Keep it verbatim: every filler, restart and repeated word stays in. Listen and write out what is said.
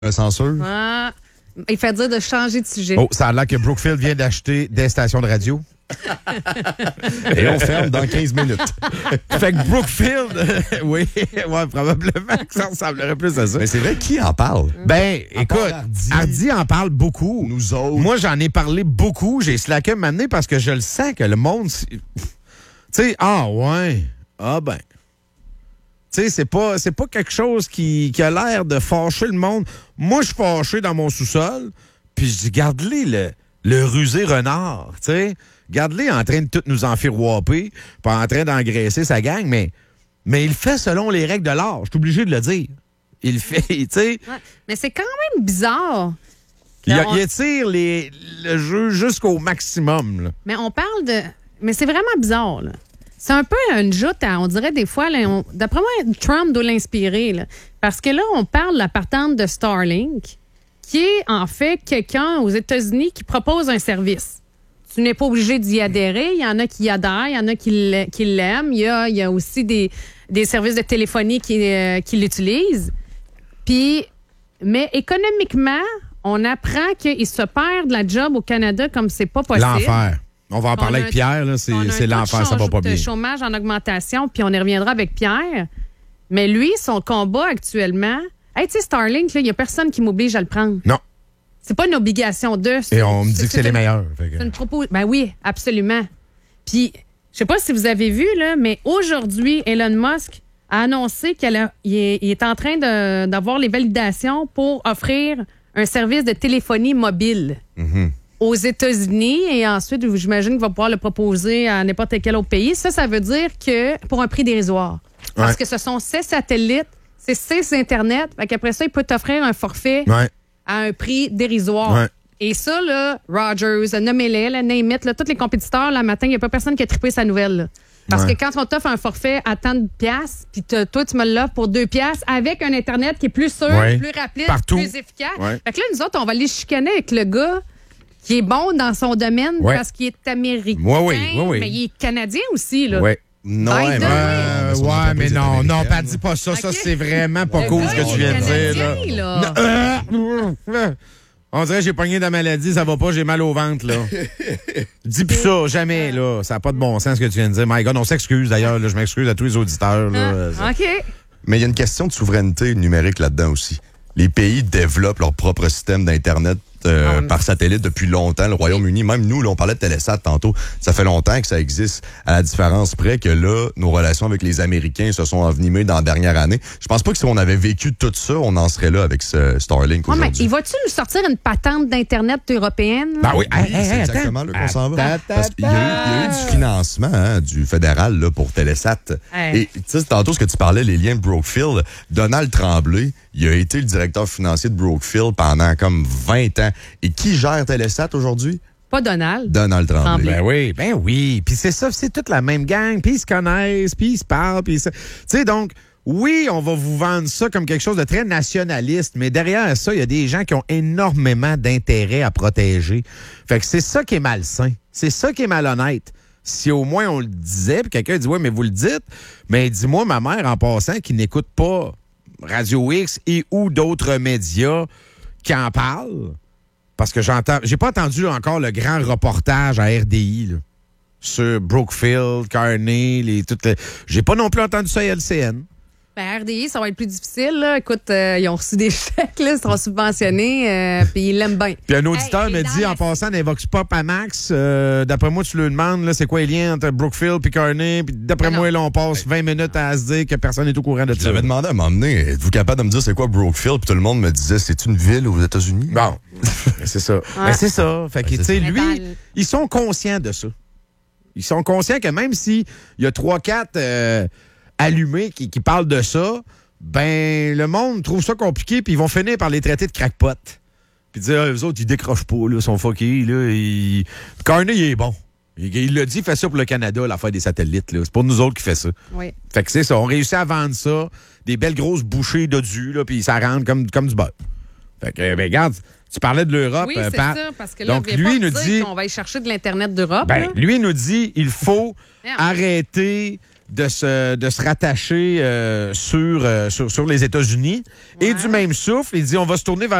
Euh, censure. Ah, il fait dire de changer de sujet. Oh, ça a l'air que Brookfield vient d'acheter des stations de radio. Et on ferme dans quinze minutes. Fait que Brookfield, oui, ouais, probablement que ça ressemblerait plus à ça. Mais c'est vrai, qui en parle? Ben, À écoute, part Hardy. Hardy en parle beaucoup. Nous autres. Moi, j'en ai parlé beaucoup. J'ai slacké m'amener parce que je le sens que le monde... Tu sais, ah ouais, ah ben... Tu sais, c'est pas, c'est pas quelque chose qui, qui a l'air de fâcher le monde. Moi, je suis fâché dans mon sous-sol, puis je dis, garde-les, le, le rusé renard, tu sais. Garde-les en train de tout nous enfirouaper, pas en train d'engraisser sa gang, mais, mais il fait selon les règles de l'art. Je suis obligé de le dire. Il fait, tu sais. Ouais, mais c'est quand même bizarre. Il, On- il étire les, le jeu jusqu'au maximum, là. Mais on parle de. Mais c'est vraiment bizarre, là. C'est un peu une joute, à- on dirait des fois, là, on- d'après moi, Trump doit l'inspirer, là. Parce que là, on parle de la partante de Starlink, qui est en fait quelqu'un aux États-Unis qui propose un service. Tu n'es pas obligé d'y adhérer. Il y en a qui y adhèrent, il y en a qui l'a- qui l'aiment. Il y a, il y a aussi des, des services de téléphonie qui, euh, qui l'utilisent. Puis, mais économiquement, on apprend qu'il se perd de la job au Canada comme c'est pas possible. L'enfer. On va en Qu'on parler a avec un- Pierre, là. C'est, On a un c'est taux de l'enfer, ça va change- pas de bien. chômage en augmentation, puis on y reviendra avec Pierre. Mais lui, son combat actuellement, hey, tu sais, Starlink, il n'y a personne qui m'oblige à le prendre. Non. C'est pas une obligation de. Et on me dit que c'est les une- meilleurs. Fait que- C'est une propos. Ben oui, absolument. Puis, je sais pas si vous avez vu, là, mais aujourd'hui, Elon Musk a annoncé qu'il a- il est, il est en train de- d'avoir les validations pour offrir un service de téléphonie mobile aux États-Unis et ensuite, j'imagine qu'il va pouvoir le proposer à n'importe quel autre pays. Ça, ça veut dire que pour un prix dérisoire. Parce Ouais. que ce sont ces satellites, c'est ces Internet. Fait qu'après ça, il peut t'offrir un forfait Ouais. à un prix dérisoire. Ouais. Et ça, là, Rogers, nommez-les, là, name it, là, tous les compétiteurs, là, matin, il n'y a pas personne qui a trippé sa nouvelle. là. Parce Ouais. que quand on t'offre un forfait à tant de piastres, puis te- toi, tu me l'offres pour deux piastres, avec un Internet qui est plus sûr, Ouais. plus rapide, Partout. plus efficace. Ouais. Fait que là, nous autres, on va aller chicaner avec le gars qui est bon dans son domaine Ouais. parce qu'il est américain, Ouais, oui, oui, oui. mais il est canadien aussi. Là. Ouais. Non, Biden, ouais, mais- ouais. Euh, mais son ouais, entreprise mais est non, non, américaine. pas dis pas ça. Ça, Ok. c'est vraiment pas Le cool gars, ce que il tu viens est de dire. Là. canadien, là. Non, euh, On dirait que j'ai pogné de la maladie, ça va pas, j'ai mal au ventre, là. Dis plus ça, jamais, là. Ça n'a pas de bon sens ce que tu viens de dire. My God, on s'excuse d'ailleurs, là. Je m'excuse à tous les auditeurs, là. Ah, OK. Mais il y a une question de souveraineté numérique là-dedans aussi. Les pays développent leur propre système d'Internet euh, Ah, par satellite depuis longtemps. Le Royaume-Uni, même nous, là, on parlait de Télésat tantôt, ça fait longtemps que ça existe, à la différence près que là, nos relations avec les Américains se sont envenimées dans la dernière année. Je pense pas que si on avait vécu tout ça, on en serait là avec ce Starlink Ouais, mais aujourd'hui. il va-tu nous sortir une patente d'Internet européenne? Ben oui, Oui, hey, hey, c'est hey, exactement attends. là qu'on s'en va. Attends, Parce qu'il y, a eu- il y a eu du financement hein, du fédéral là, pour Télésat. Hey. Et tu sais, tantôt, ce que tu parlais, les liens de Brookfield, Donald Tremblay, il a été le directeur financier de Brookfield pendant comme vingt ans. Et qui gère Télésat aujourd'hui? Pas Donald. Donald Tremblay. Tremblay. Ben oui, ben oui. Puis c'est ça, c'est toute la même gang. Puis ils se connaissent, puis ils se parlent. Puis ça- tu sais, donc, oui, on va vous vendre ça comme quelque chose de très nationaliste, mais derrière ça, il y a des gens qui ont énormément d'intérêt à protéger. Fait que c'est ça qui est malsain. C'est ça qui est malhonnête. Si au moins on le disait, puis quelqu'un dit, ouais, mais vous le dites, mais dis-moi, ma mère, en passant, qui n'écoute pas Radio X et ou d'autres médias qui en parlent, parce que j'entends, j'ai pas entendu encore le grand reportage à R D I là, sur Brookfield, Carney, les toutes les... J'ai pas non plus entendu ça à L C N. Ben, R D I, ça va être plus difficile. Là. Écoute, euh, ils ont reçu des chèques, là, ils seront subventionnés, euh, puis ils l'aiment bien. Puis un auditeur Hey, me et dans dit, la- en passant, n'invoque pas à Max. Euh, d'après moi, tu lui demandes, là, c'est quoi les liens entre Brookfield et Carney. Puis d'après Mais moi, non. là, on passe vingt minutes à se dire que personne n'est au courant de Je ça. l'avais demandé à m'emmener, êtes-vous capable de me dire c'est quoi Brookfield? Puis tout le monde me disait, c'est une ville aux États-Unis? Bon, c'est ça. Ben, c'est ça. Fait que, Ben, tu c'est sais, ça. lui, Mais dans le- ils sont conscients de ça. Ils sont conscients que même s'il y a trois, quatre euh, allumés qui, qui parlent de ça, ben, le monde trouve ça compliqué, puis ils vont finir par les traiter de crackpot. Puis dire, ah, eux autres, ils décrochent pas, là, ils sont fuckés, là. Ils... Carney, il est bon. Il il l'a dit, il fait ça pour le Canada, l'affaire des satellites, là. C'est pour nous autres qui fait ça. Oui. Fait que c'est ça, on réussit à vendre ça, des belles grosses bouchées d'odu, là, puis ça rentre comme, comme du beurre. Fait que, ben, regarde, tu parlais de l'Europe, Oui, euh, c'est Pat. ça, parce que là, Donc, viens lui, pas il me nous dire dit... qu'on va aller chercher de l'Internet d'Europe. Ben, là. lui, il nous dit il faut Merde. arrêter de se, de se rattacher euh, sur, euh, sur, sur les États-Unis. Ouais. Et du même souffle, il dit on va se tourner vers